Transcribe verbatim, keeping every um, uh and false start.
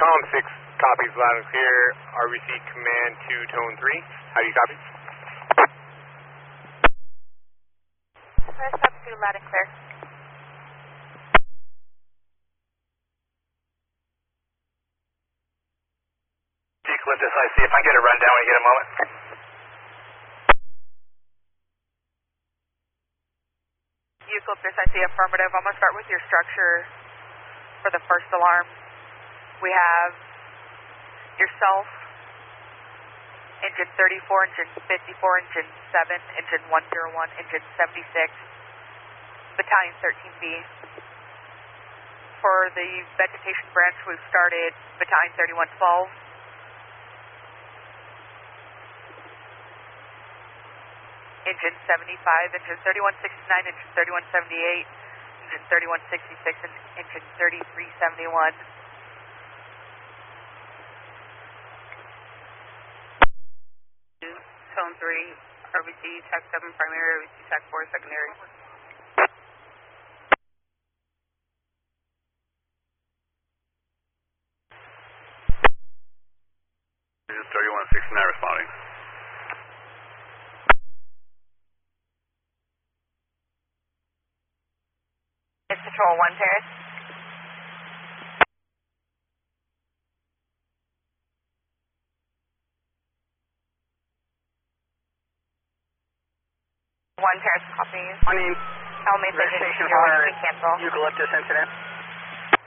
Com six copies loud and clear. R B C Command two, Tone three. How do you copy? Press up two, loud and clear. Eucalyptus I C, if I get a rundown when you get a moment. Eucalyptus I C, affirmative. I'm going to start with your structure for the first alarm. We have yourself, engine thirty-four, engine fifty-four, engine seven, engine one oh one, engine seventy-six, battalion thirteen B. For the vegetation branch, we've started battalion thirty-one twelve. Engine seventy-five, engine thirty-one sixty-nine, engine thirty-one seventy-eight, engine thirty-one sixty-six, and engine thirty-three seventy-one. Tone three, R B C, T A C seven primary, R B C, T A C four secondary. Engine thirty-one sixty-nine responding. It's Patrol one, Paris. One, Paris, copy. I mean, Tell me if there's station a fire, cancel. Eucalyptus incident.